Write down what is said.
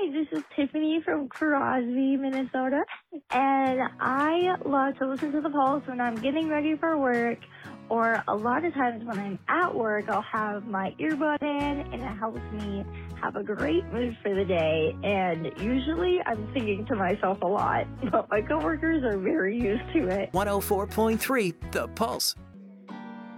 this is Tiffany from Crosby, Minnesota, and I love to listen to the Pulse when I'm getting ready for work, or a lot of times when I'm at work, I'll have my earbud in, and it helps me have a great mood for the day, and usually I'm singing to myself a lot, but my coworkers are very used to it. 104.3 The Pulse.